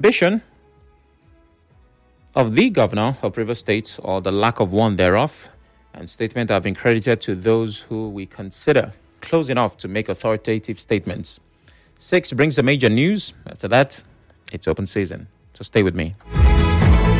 suspicion of the governor of Rivers State or the lack of one thereof, and statements have been credited to those who we consider close enough to make authoritative statements. 6 brings the major news. After that, it's open season. So stay with me.